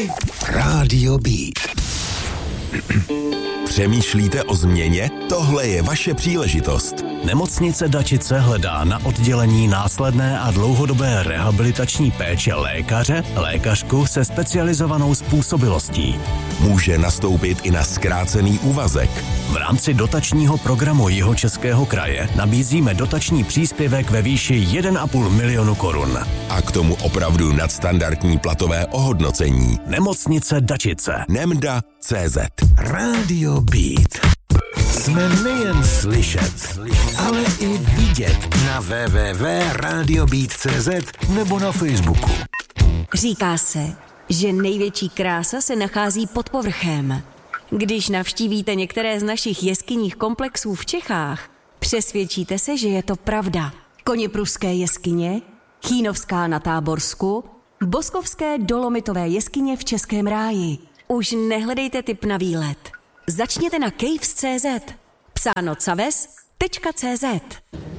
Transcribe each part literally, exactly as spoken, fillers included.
Rádio Beat. Přemýšlíte o změně? Tohle je vaše příležitost. Nemocnice Dačice hledá na oddělení následné a dlouhodobé rehabilitační péče lékaře, lékařku se specializovanou způsobilostí. Může nastoupit i na zkrácený úvazek. V rámci dotačního programu Jihočeského kraje nabízíme dotační příspěvek ve výši jeden a půl milionu korun. A k tomu opravdu nadstandardní platové ohodnocení. Nemocnice Dačice. Nemda tečka cé zet. Rádio Beat. Jsme nejen slyšet, ale i vidět na w w w tečka radio beat tečka cé zet nebo na Facebooku. Říká se, že největší krása se nachází pod povrchem. Když navštívíte některé z našich jeskyních komplexů v Čechách, přesvědčíte se, že je to pravda. Koněpruské jeskyně, Chýnovská na Táborsku, Boskovské dolomitové jeskyně v Českém ráji. Už nehledejte tip na výlet. Začněte na caves tečka cé zet. Psáno caves tečka cé zet.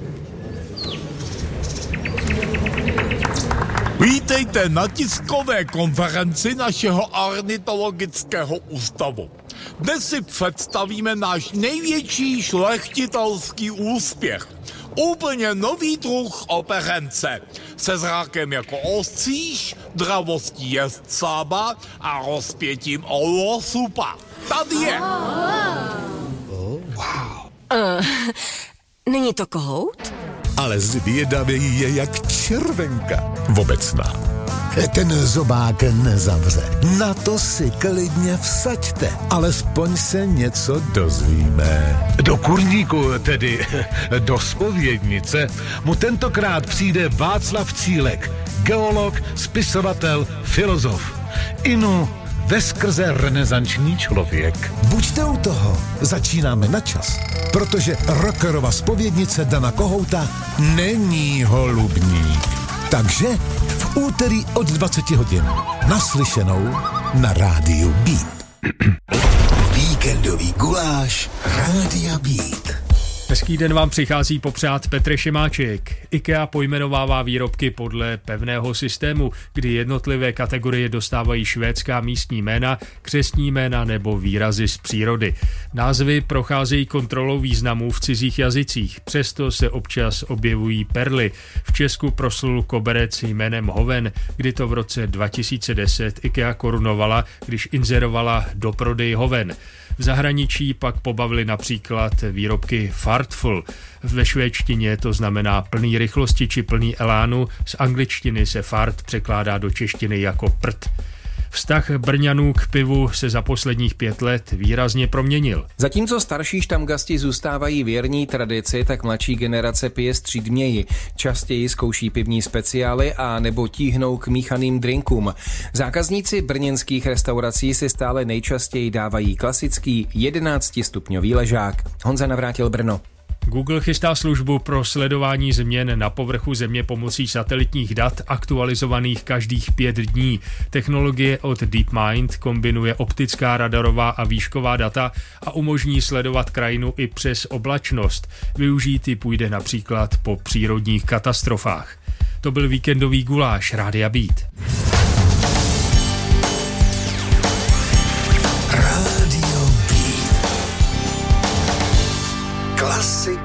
Vítejte na tiskové konferenci našeho ornitologického ústavu. Dnes si představíme náš největší šlechtitelský úspěch. Úplně nový druh operence. Se zrákem jako ostříž, dravostí jezdcába a rozpětím olosupa. Tady je. Oh, wow. Uh, není to kohout? Ale zvědavý je jak červenka obecná. Ten zobák nezavře. Na to si klidně vsaďte. Alespoň se něco dozvíme. Do kurníku, tedy do zpovědnice, mu tentokrát přijde Václav Cílek, geolog, spisovatel, filozof. Inu veskrze renesanční člověk. Buďte u toho, začínáme na čas, protože rockerova zpovědnice Dana Kohouta není holubník. Takže v úterý od dvacet hodin naslyšenou na Rádiu Beat. Víkendový guláš Rádia Beat. Hezký den vám přichází popřát Petr Šimáček. IKEA pojmenovává výrobky podle pevného systému, kdy jednotlivé kategorie dostávají švédská místní jména, křestní jména nebo výrazy z přírody. Názvy procházejí kontrolou významů v cizích jazycích, přesto se občas objevují perly. V Česku proslul koberec jménem Hoven, kdy to v roce dva tisíce deset IKEA korunovala, když inzerovala do prodej Hoven. V zahraničí pak pobavili například výrobky Fartful. Ve švédštině to znamená plný rychlosti či plný elánu, z angličtiny se fart překládá do češtiny jako prd. Vztah Brňanů k pivu se za posledních pět let výrazně proměnil. Zatímco starší štamgasti zůstávají věrní tradici, tak mladší generace pije střídměji. Častěji zkouší pivní speciály a nebo tíhnou k míchaným drinkům. Zákazníci brněnských restaurací si stále nejčastěji dávají klasický jedenáctistupňový ležák. Honza Navrátil, Brno. Google chystá službu pro sledování změn na povrchu Země pomocí satelitních dat aktualizovaných každých pět dní. Technologie od DeepMind kombinuje optická, radarová a výšková data a umožní sledovat krajinu i přes oblačnost. Využít ji půjde například po přírodních katastrofách. To byl víkendový guláš Rádia Beat. Rádio Beat. Klasika